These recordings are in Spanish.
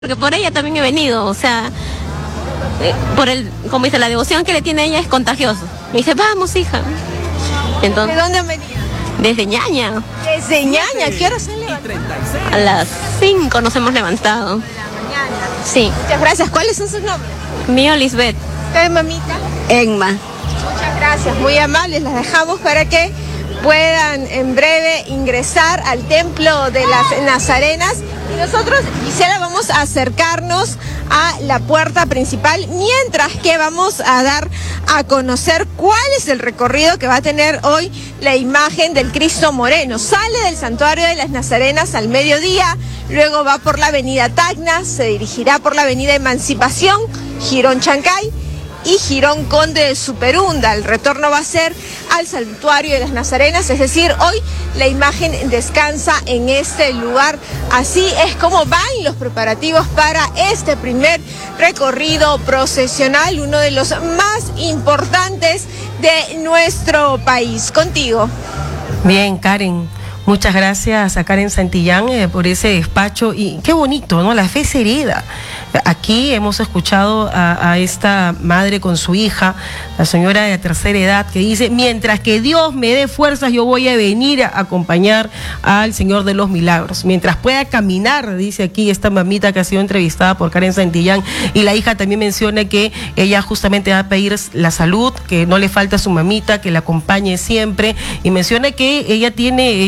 porque por ella también he venido, o sea, como dice, la devoción que le tiene ella es contagioso. Me dice, vamos, hija. Entonces, ¿De dónde han venido? desde Ñaña. Desde Ñaña, ¿qué hora se levantado? A las 5 nos hemos levantado. Sí. Muchas gracias. ¿Cuáles son sus nombres? Mío, Lisbeth. ¿Usted, mamita? Enma. Muchas gracias, muy amables. Las dejamos para que puedan en breve ingresar al templo de las Nazarenas. Y nosotros, Gisela, vamos a acercarnos a la puerta principal, mientras que vamos a dar a conocer cuál es el recorrido que va a tener hoy la imagen del Cristo Moreno. Sale del santuario de las Nazarenas al mediodía, luego va por la avenida Tacna, se dirigirá por la avenida Emancipación, Girón Chancay y Girón Conde de Superunda. El retorno va a ser al santuario de las Nazarenas, es decir, hoy la imagen descansa en este lugar. Así es como van los preparativos para este primer recorrido procesional, uno de los más importantes de nuestro país. Contigo. Bien, Karen. Muchas gracias a Karen Santillán por ese despacho y qué bonito, ¿no? La fe se hereda. Aquí hemos escuchado a esta madre con su hija, la señora de la tercera edad, que dice, mientras que Dios me dé fuerzas, yo voy a venir a acompañar al Señor de los Milagros. Mientras pueda caminar, dice aquí esta mamita que ha sido entrevistada por Karen Santillán, y la hija también menciona que ella justamente va a pedir la salud, que no le falta a su mamita, que la acompañe siempre, y menciona que ella tiene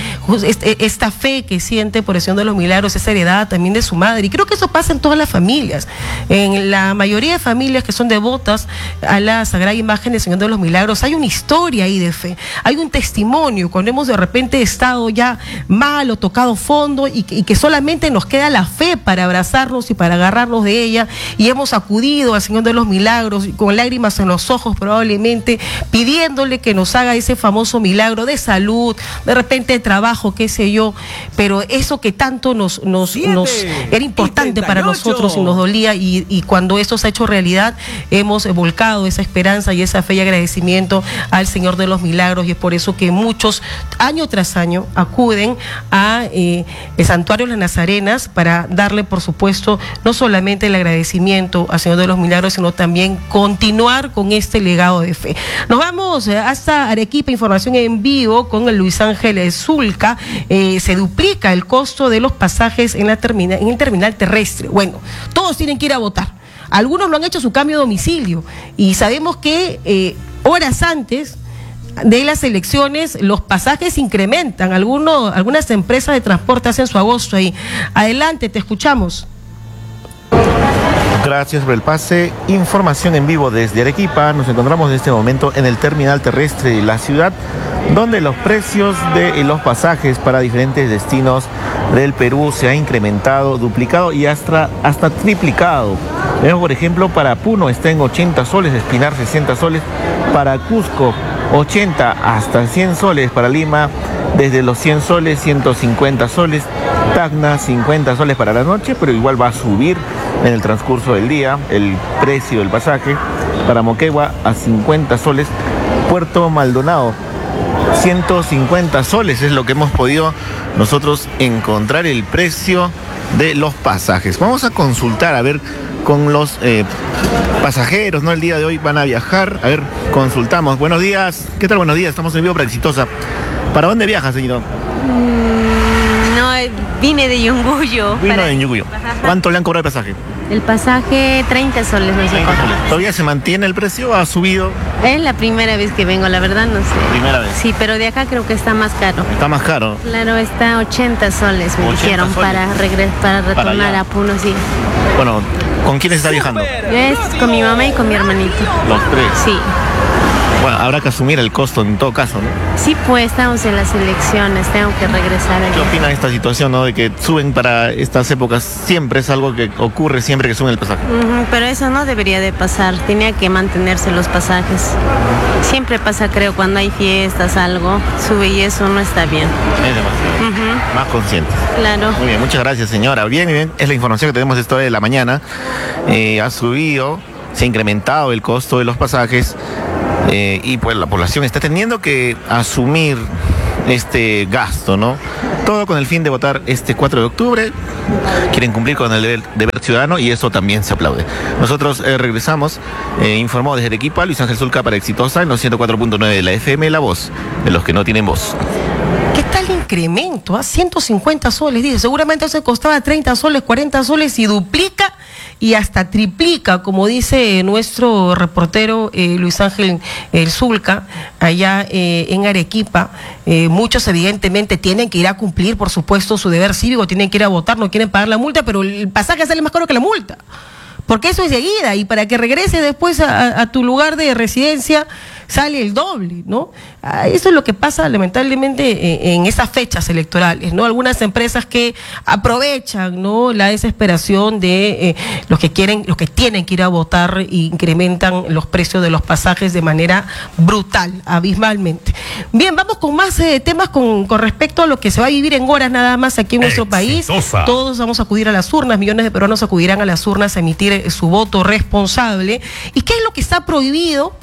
esta fe que siente por el Señor de los Milagros, esa heredada también de su madre, y creo que eso pasa en todas las familias, en la mayoría de familias que son devotas a la Sagrada Imagen del Señor de los Milagros. Hay una historia ahí de fe, hay un testimonio, cuando hemos de repente estado ya mal o tocado fondo y que solamente nos queda la fe para abrazarnos y para agarrarnos de ella, y hemos acudido al Señor de los Milagros con lágrimas en los ojos probablemente, pidiéndole que nos haga ese famoso milagro de salud, de repente de trabajo, qué sé yo, pero eso que tanto nos era importante para nosotros y nos dolía, y cuando esto se ha hecho realidad, hemos volcado esa esperanza y esa fe y agradecimiento al Señor de los Milagros, y es por eso que muchos, año tras año, acuden a el Santuario de las Nazarenas para darle, por supuesto, no solamente el agradecimiento al Señor de los Milagros, sino también continuar con este legado de fe. Nos vamos hasta Arequipa, información en vivo con el Luis Ángel Zulca. Se duplica el costo de los pasajes en el terminal terrestre. Bueno, todos tienen que ir a votar. Algunos lo han hecho su cambio de domicilio, y sabemos que horas antes de las elecciones los pasajes incrementan. Algunas empresas de transporte hacen su agosto ahí. Adelante, te escuchamos. Gracias por el pase. Información en vivo desde Arequipa. Nos encontramos en este momento en el terminal terrestre de la ciudad, donde los precios de los pasajes para diferentes destinos del Perú se ha incrementado, duplicado y hasta triplicado. Vemos, por ejemplo, para Puno está en 80 soles, Espinar 60 soles, para Cusco 80 hasta 100 soles, para Lima desde los 100 soles, 150 soles, Tacna 50 soles para la noche, pero igual va a subir en el transcurso del día el precio del pasaje. Para Moquegua a 50 soles, Puerto Maldonado 150 soles es lo que hemos podido nosotros encontrar el precio de los pasajes. Vamos a consultar, a ver, con los pasajeros, ¿no? El día de hoy van a viajar. A ver, consultamos. Buenos días. ¿Qué tal? Buenos días. Estamos en vivo para Exitosa. ¿Para dónde viaja, señor? No, vine de Yunguyo. Vino de Yunguyo. ¿Cuánto le han cobrado el pasaje? El pasaje 30 soles, no sé cuánto. ¿Todavía se mantiene el precio o ha subido? Es la primera vez que vengo, la verdad no sé. Primera vez. Sí, pero de acá creo que está más caro. Está más caro. Claro, está 80 soles, me 80 dijeron, soles. para retornar a Puno, sí. Bueno, ¿con quién está viajando? Es con mi mamá y con mi hermanito. Los tres. Sí. Bueno, habrá que asumir el costo en todo caso, ¿no? Sí, pues estamos en las elecciones, tengo que regresar allá. ¿Qué opina de esta situación, no? De que suben para estas épocas, siempre es algo que ocurre siempre que suben el pasaje. Pero eso no debería de pasar, tenía que mantenerse los pasajes. Siempre pasa, creo, cuando hay fiestas, algo, sube, y eso no está bien. Es demasiado. Más conscientes. Claro. Muy bien, muchas gracias, señora. Bien, es la información que tenemos esta hora de la mañana. Ha subido, se ha incrementado el costo de los pasajes. Y pues la población está teniendo que asumir este gasto, ¿no? Todo con el fin de votar este 4 de octubre. Quieren cumplir con el deber ciudadano y eso también se aplaude. Nosotros regresamos, informó desde Arequipa Luis Ángel Zulca para Exitosa en los 104.9 de la FM, la voz de los que no tienen voz. ¿Qué tal incremento? ¿Ah? 150 soles, dice. Seguramente eso costaba 30 soles, 40 soles y duplica y hasta triplica, como dice nuestro reportero Luis Ángel Zulca, allá en Arequipa. Muchos evidentemente tienen que ir a cumplir, por supuesto, su deber cívico, tienen que ir a votar, no quieren pagar la multa, pero el pasaje sale más caro que la multa. Porque eso es de ida y para que regrese después a tu lugar de residencia sale el doble, ¿no? Eso es lo que pasa lamentablemente en esas fechas electorales, ¿no? Algunas empresas que aprovechan, ¿no?, la desesperación de los que tienen que ir a votar e incrementan los precios de los pasajes de manera brutal, abismalmente. Bien, vamos con más temas con respecto a lo que se va a vivir en horas nada más aquí en nuestro país. Todos vamos a acudir a las urnas, millones de peruanos acudirán a las urnas a emitir su voto responsable. ¿Y qué es lo que está prohibido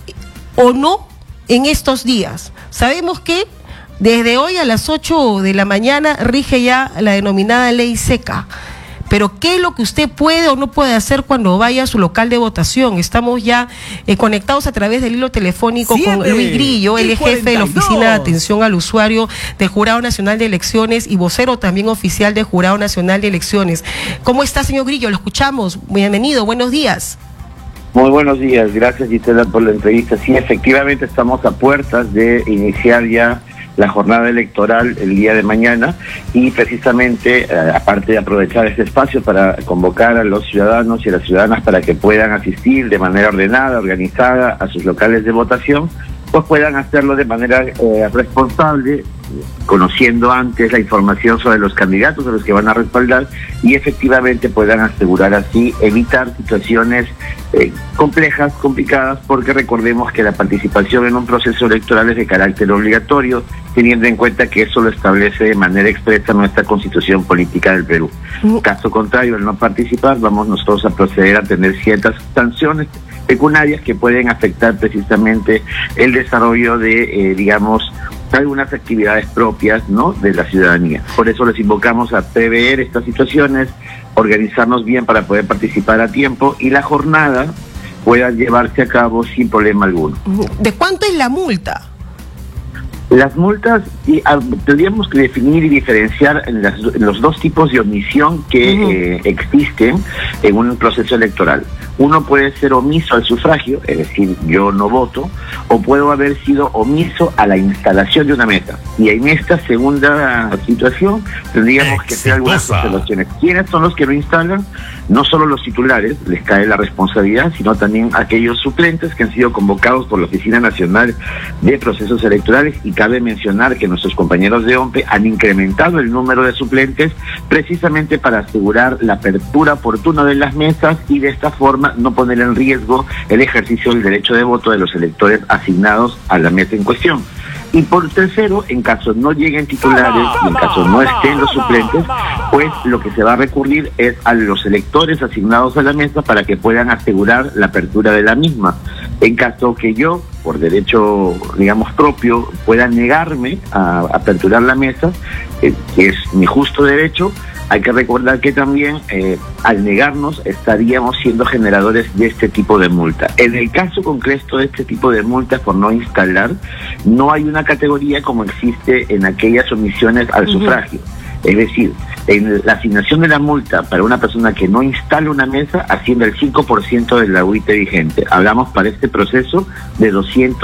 o no en estos días? Sabemos que desde hoy a las 8 de la mañana rige ya la denominada ley seca. Pero ¿qué es lo que usted puede o no puede hacer cuando vaya a su local de votación? Estamos ya conectados a través del hilo telefónico con Luis Grillo, él es jefe de la Oficina de Atención al Usuario del Jurado Nacional de Elecciones y vocero también oficial del Jurado Nacional de Elecciones. ¿Cómo está, señor Grillo? Lo escuchamos. Bienvenido, buenos días. Muy buenos días, gracias Gisela por la entrevista. Sí, efectivamente estamos a puertas de iniciar ya la jornada electoral el día de mañana y precisamente, aparte de aprovechar este espacio para convocar a los ciudadanos y a las ciudadanas para que puedan asistir de manera ordenada, organizada a sus locales de votación, pues puedan hacerlo de manera responsable, conociendo antes la información sobre los candidatos a los que van a respaldar y efectivamente puedan asegurar así evitar situaciones complejas, complicadas, porque recordemos que la participación en un proceso electoral es de carácter obligatorio, teniendo en cuenta que eso lo establece de manera expresa nuestra Constitución Política del Perú. Caso contrario, al no participar, vamos nosotros a proceder a tener ciertas sanciones pecuniarias que pueden afectar precisamente el desarrollo de, algunas actividades propias, ¿no?, de la ciudadanía. Por eso les invocamos a prever estas situaciones, organizarnos bien para poder participar a tiempo y la jornada pueda llevarse a cabo sin problema alguno. ¿De cuánto es la multa? Las multas tendríamos que definir y diferenciar en los dos tipos de omisión que existen en un proceso electoral. Uno puede ser omiso al sufragio, es decir, yo no voto, o puedo haber sido omiso a la instalación de una mesa. Y en esta segunda situación tendríamos que hacer algunas observaciones. ¿Quiénes son los que no instalan? No solo los titulares, les cae la responsabilidad, sino también aquellos suplentes que han sido convocados por la Oficina Nacional de Procesos Electorales, y cabe mencionar que nuestros compañeros de OMPE han incrementado el número de suplentes precisamente para asegurar la apertura oportuna de las mesas y de esta forma no poner en riesgo el ejercicio del derecho de voto de los electores asignados a la mesa en cuestión. Y por tercero, en caso no lleguen titulares y en caso no estén los suplentes, pues lo que se va a recurrir es a los electores asignados a la mesa para que puedan asegurar la apertura de la misma. En caso que yo, por derecho, propio, pueda negarme a aperturar la mesa, que es mi justo derecho, hay que recordar que también al negarnos estaríamos siendo generadores de este tipo de multa. En el caso concreto de este tipo de multas por no instalar, no hay una categoría como existe en aquellas omisiones al sufragio. Es decir, en la asignación de la multa para una persona que no instala una mesa asciende al 5% de la UIT vigente. Hablamos para este proceso de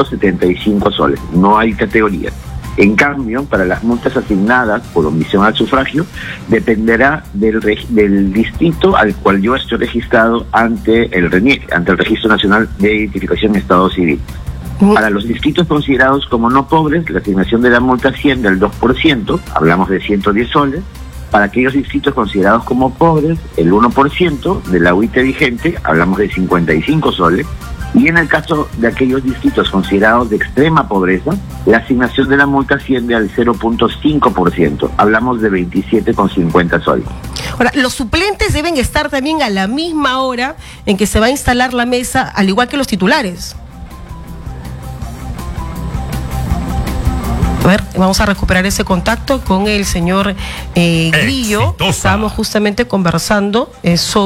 275 soles. No hay categoría. En cambio, para las multas asignadas por omisión al sufragio, dependerá del distrito al cual yo estoy registrado ante el RENIEC, ante el Registro Nacional de Identificación y Estado Civil. Para los distritos considerados como no pobres, la asignación de la multa asciende al 2%, hablamos de 110 soles. Para aquellos distritos considerados como pobres, el 1% de la UIT vigente, hablamos de 55 soles. Y en el caso de aquellos distritos considerados de extrema pobreza, la asignación de la multa asciende al 0.5%. Hablamos de 27,50 soles. Ahora, los suplentes deben estar también a la misma hora en que se va a instalar la mesa, al igual que los titulares. A ver, vamos a recuperar ese contacto con el señor Grillo. Exitosa. Estábamos justamente conversando sobre